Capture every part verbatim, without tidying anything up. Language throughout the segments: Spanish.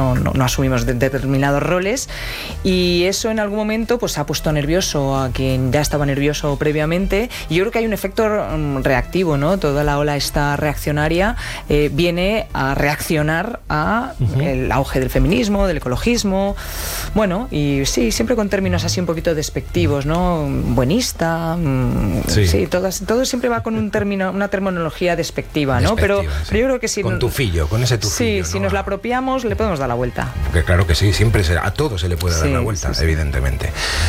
no, no, no asumimos de, determinados roles, y eso en algún momento pues ha puesto nervioso a quien ya estaba nervioso previamente, y yo creo que hay un efecto um, reactivo, ¿no? Toda la ola esta reaccionaria eh, viene a reaccionar a uh-huh. el auge del feminismo, del ecologismo, bueno, y sí, siempre con términos así un poquito despectivos, ¿no? Buenista, mm, sí, sí todas, todo siempre va con un término, una terminología despectiva, ¿no? Pero, sí. pero yo creo que si... Con tufillo, con ese tufillo, Sí, ¿no? si nos la apropiamos, le podemos dar la vuelta. Porque claro que sí, siempre se, a todo se le puede dar sí, la vuelta, sí, sí. evidentemente.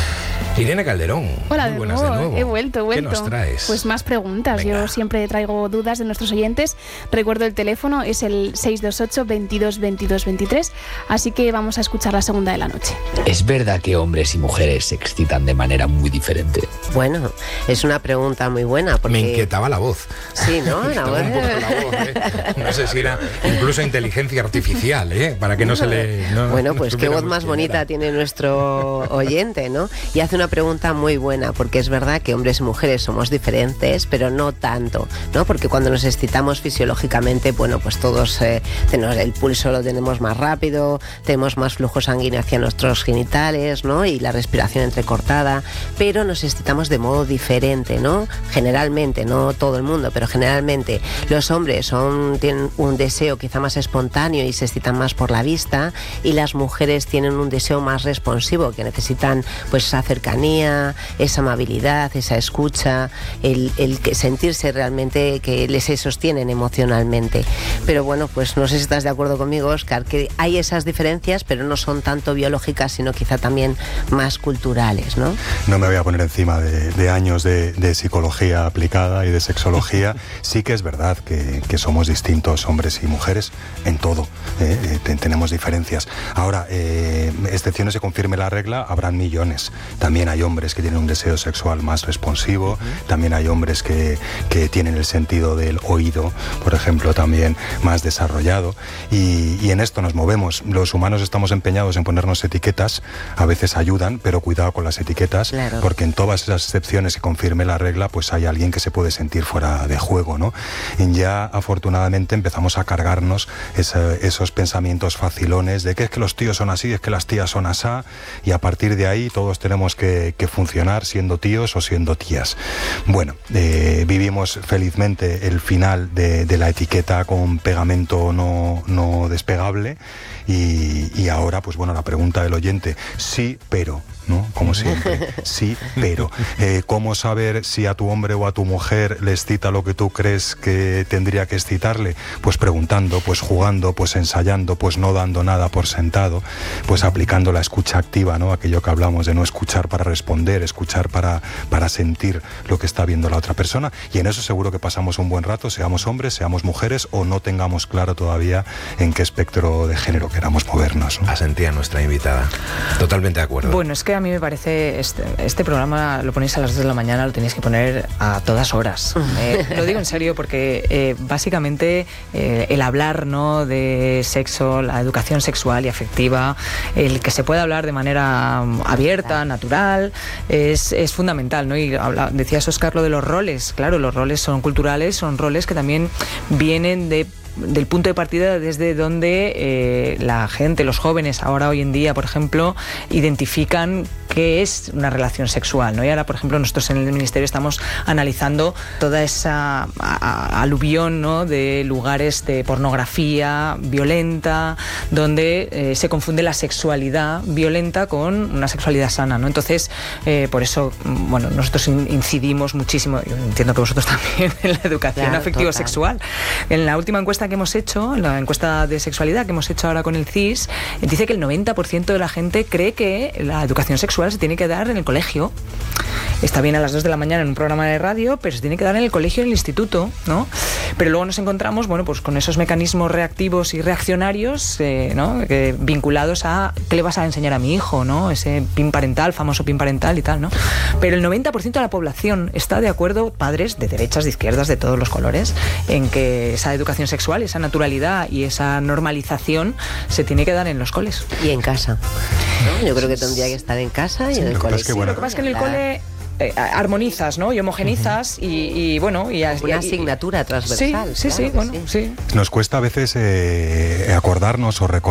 Irene Calderón. Hola, muy de buenas nuevo. de nuevo. He vuelto, he vuelto. ¿Qué nos traes? Pues más preguntas. Venga. Yo siempre traigo dudas de nuestros oyentes. Recuerdo el teléfono, es el seis dos ocho, veintidós, veintidós, veintitrés. Así que vamos a escuchar la segunda de la noche. ¿Es verdad que hombres y mujeres se excitan de manera muy diferente? Bueno, es una pregunta muy buena porque... Me inquietaba la voz. Sí, ¿no? La voz. Un poco la voz, ¿eh? No sé si era incluso inteligencia artificial, ¿eh? Para que no se le... No, bueno, pues no qué voz más bonita era. Tiene nuestro oyente, ¿no? Y hace una pregunta muy buena, porque es verdad que hombres y mujeres somos diferentes, pero no tanto, ¿no? Porque cuando nos excitamos fisiológicamente, bueno, pues todos eh, tenemos el pulso lo tenemos más rápido, tenemos más flujo sanguíneo hacia nuestros genitales, ¿no? Y la respiración entrecortada, pero nos excitamos de modo diferente, ¿no? Generalmente, no todo el mundo, pero generalmente los hombres son, tienen un deseo quizá más espontáneo y se excitan más por la vista, y las mujeres tienen un deseo más responsivo, que necesitan pues esa cercanía, esa amabilidad, esa escucha, el, el que sentirse realmente que les se sostienen emocionalmente. Pero bueno, pues no sé si estás de acuerdo conmigo, Óscar, que hay esas diferencias, pero no son tanto biológicas, sino quizá también más culturales, ¿no? No me voy a poner encima de, de años de, de psicología aplicada y de sexología. Sí que es verdad que, que somos distintos hombres y mujeres en todo, eh, eh, tenemos diferencias. Ahora, eh, excepciones se confirme la regla, habrán millones. También hay hombres que tienen un deseo sexual más responsivo, uh-huh. también hay hombres que, que tienen el sentido del oído, por ejemplo, también más desarrollado, y, y en esto nos movemos. Los humanos estamos empeñados en ponernos etiquetas, a veces ayudan, pero cuidado con las etiquetas, claro. porque en todas esas excepciones que confirme la regla, pues hay alguien que se puede sentir fuera de juego, ¿no? Y ya afortunadamente empezamos a cargarnos esa, esos pensamientos facilones de que es que los tíos son así, es que las tías son asá, y a partir de ahí todos tenemos que, que funcionar siendo tíos o siendo tías. Bueno, eh, vivimos felizmente el final de, de la etiqueta con pegamento no, no despegable, y, y ahora, pues bueno, la pregunta del oyente, sí, pero... ¿no? Como siempre, sí, pero eh, ¿cómo saber si a tu hombre o a tu mujer le excita lo que tú crees que tendría que excitarle? Pues preguntando, pues jugando, pues ensayando, pues no dando nada por sentado, pues aplicando la escucha activa, ¿no? Aquello que hablamos de no escuchar para responder, escuchar para, para sentir lo que está viendo la otra persona, y en eso seguro que pasamos un buen rato, seamos hombres, seamos mujeres, o no tengamos claro todavía en qué espectro de género queramos movernos, ¿no? Asentía nuestra invitada. Totalmente de acuerdo. Bueno, es que a mí me parece, este, este programa lo ponéis a las dos de la mañana, lo tenéis que poner a todas horas. Eh, lo digo en serio porque eh, básicamente eh, el hablar, ¿no?, de sexo, la educación sexual y afectiva, el que se pueda hablar de manera abierta, natural, es, es fundamental, ¿no? Y habla, decías, Óscar, lo de los roles. Claro, los roles son culturales, son roles que también vienen de del punto de partida desde donde eh, la gente, los jóvenes ahora hoy en día, por ejemplo, identifican qué es una relación sexual, ¿no? Y ahora, por ejemplo, nosotros en el Ministerio estamos analizando toda esa a, a, aluvión, ¿no?, de lugares de pornografía violenta, donde eh, se confunde la sexualidad violenta con una sexualidad sana, ¿no? Entonces, eh, por eso, bueno, nosotros incidimos muchísimo, yo entiendo que vosotros también, en la educación claro, afectivo-sexual. En la última encuesta que hemos hecho, la encuesta de sexualidad que hemos hecho ahora con el C I S, dice que el noventa por ciento de la gente cree que la educación sexual se tiene que dar en el colegio. Está bien a las dos de la mañana en un programa de radio, pero se tiene que dar en el colegio, en el instituto, ¿no? Pero luego nos encontramos, bueno, pues con esos mecanismos reactivos y reaccionarios, eh, ¿no?, que, vinculados a qué le vas a enseñar a mi hijo, ¿no? Ese PIN parental, famoso PIN parental y tal, ¿no? Pero el noventa por ciento de la población está de acuerdo, padres de derechas, de izquierdas, de todos los colores, en que esa educación sexual, esa naturalidad y esa normalización se tiene que dar en los coles. Y en casa, ¿no? Yo creo que tendría que estar en casa y sí, en el colegio. Es que, bueno, lo que pasa es que en el cole Eh, armonizas, ¿no?, y homogenizas, uh-huh. y, y bueno, y, una y, asignatura transversal. Sí, sí, claro sí, bueno, sí. sí. Nos cuesta a veces eh, acordarnos o recordar